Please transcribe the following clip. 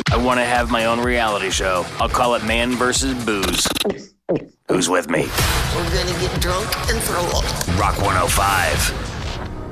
I want to have my own reality show. I'll call it Man vs. Booze. Who's with me? We're gonna get drunk and throw up. Rock 105.